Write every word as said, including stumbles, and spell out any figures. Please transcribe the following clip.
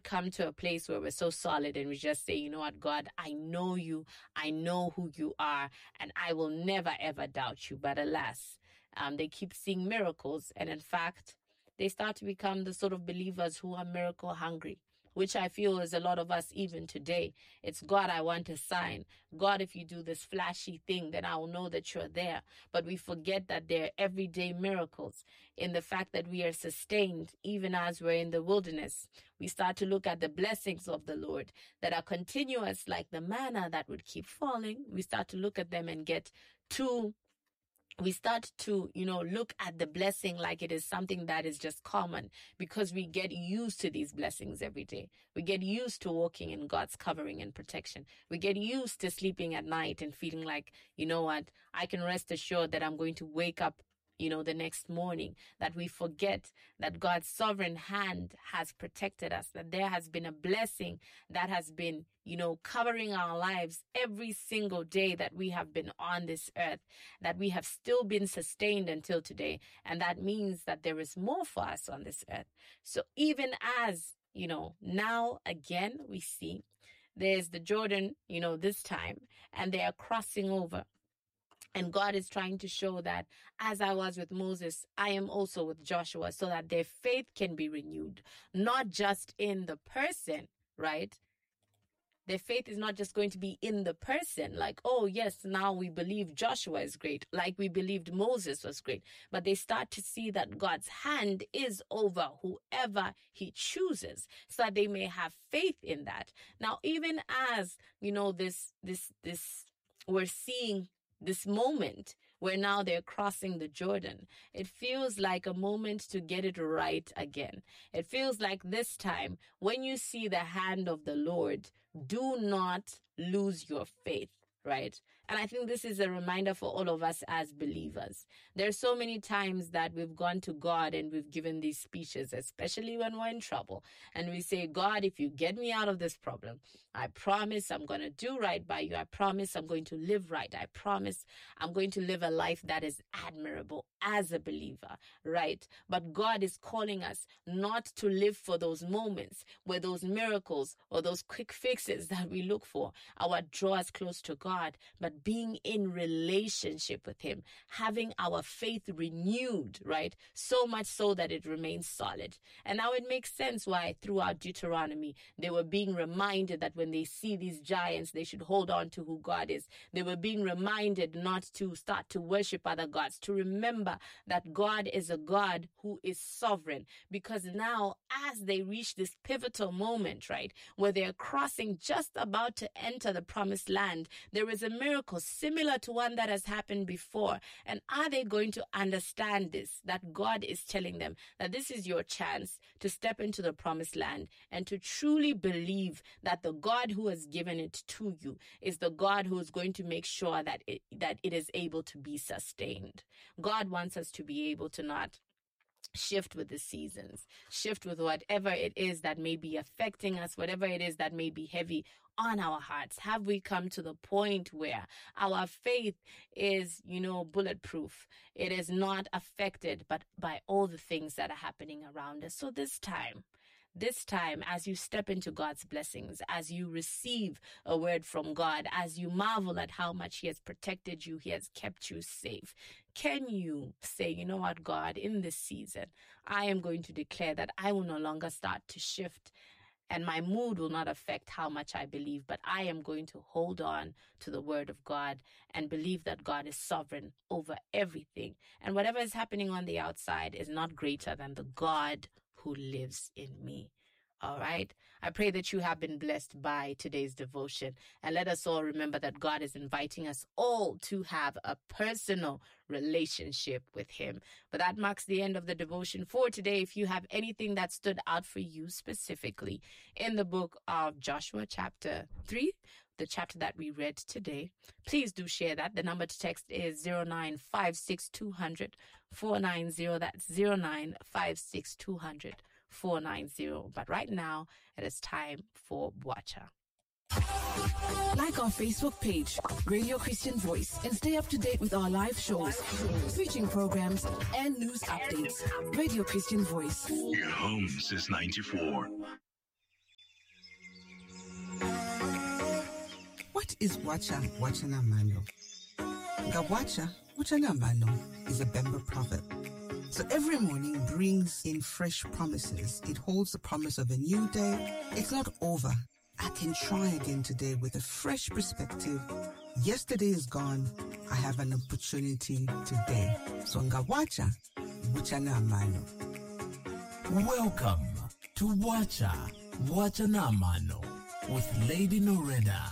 come to a place where we're so solid and we just say, you know what, God, I know you, I know who you are, and I will never, ever doubt you. But alas, um, they keep seeing miracles. And in fact, they start to become the sort of believers who are miracle hungry, which I feel is a lot of us even today. It's, God, I want a sign. God, if you do this flashy thing, then I will know that you're there. But we forget that there are everyday miracles in the fact that we are sustained even as we're in the wilderness. We start to look at the blessings of the Lord that are continuous, like the manna that would keep falling. We start to look at them and get too We start to, you know, look at the blessing like it is something that is just common, because we get used to these blessings every day. We get used to walking in God's covering and protection. We get used to sleeping at night and feeling like, you know what, I can rest assured that I'm going to wake up, you know, the next morning, that we forget that God's sovereign hand has protected us, that there has been a blessing that has been, you know, covering our lives every single day that we have been on this earth, that we have still been sustained until today. And that means that there is more for us on this earth. So even as, you know, now again, we see there's the Jordan, you know, this time, and they are crossing over. And God is trying to show that as I was with Moses, I am also with Joshua, so that their faith can be renewed, not just in the person, right? Their faith is not just going to be in the person, like, oh, yes, now we believe Joshua is great, like we believed Moses was great. But they start to see that God's hand is over whoever he chooses, so that they may have faith in that. Now, even as, you know, this, this, this, we're seeing this moment where now they're crossing the Jordan, it feels like a moment to get it right again. It feels like this time, when you see the hand of the Lord, do not lose your faith. Right? And I think this is a reminder for all of us as believers. There are so many times that we've gone to God and we've given these speeches, especially when we're in trouble. And we say, God, if you get me out of this problem, I promise I'm going to do right by you. I promise I'm going to live right. I promise I'm going to live a life that is admirable as a believer. Right? But God is calling us not to live for those moments where those miracles or those quick fixes that we look for are what draw us close to God. God, but being in relationship with him, having our faith renewed, right? So much so that it remains solid. And now it makes sense why throughout Deuteronomy, they were being reminded that when they see these giants, they should hold on to who God is. They were being reminded not to start to worship other gods, to remember that God is a God who is sovereign. Because now, as they reach this pivotal moment, right, where they're crossing, just about to enter the promised land, there is a miracle similar to one that has happened before. And are they going to understand this? That God is telling them that this is your chance to step into the promised land and to truly believe that the God who has given it to you is the God who is going to make sure that it, that it is able to be sustained. God wants us to be able to not shift with the seasons, shift with whatever it is that may be affecting us, whatever it is that may be heavy on our hearts. Have we come to the point where our faith is, you know, bulletproof? It is not affected but by all the things that are happening around us. So this time, This time, as you step into God's blessings, as you receive a word from God, as you marvel at how much he has protected you, he has kept you safe, can you say, you know what, God, in this season, I am going to declare that I will no longer start to shift and my mood will not affect how much I believe, but I am going to hold on to the word of God and believe that God is sovereign over everything. And whatever is happening on the outside is not greater than the God who lives in me. All right. I pray that you have been blessed by today's devotion. And let us all remember that God is inviting us all to have a personal relationship with him. But that marks the end of the devotion for today. If you have anything that stood out for you specifically in the book of Joshua chapter three, the chapter that we read today, please do share that. The number to text is zero nine five six two zero zero four nine zero. That's zero nine five six two zero zero four nine zero. But right now, it is time for Bwacha. Like our Facebook page, Radio Christian Voice, and stay up to date with our live shows, preaching programs, and news updates. Radio Christian Voice. Your home since ninety-four. is Wacha Wachanamano. Ngawacha Wachanamano is a Bemba proverb. So every morning brings in fresh promises. It holds the promise of a new day. It's not over. I can try again today with a fresh perspective. Yesterday is gone. I have an opportunity today. So Ngawacha Wachanamano. Welcome to Wacha Wachanamano with Lady Noreda.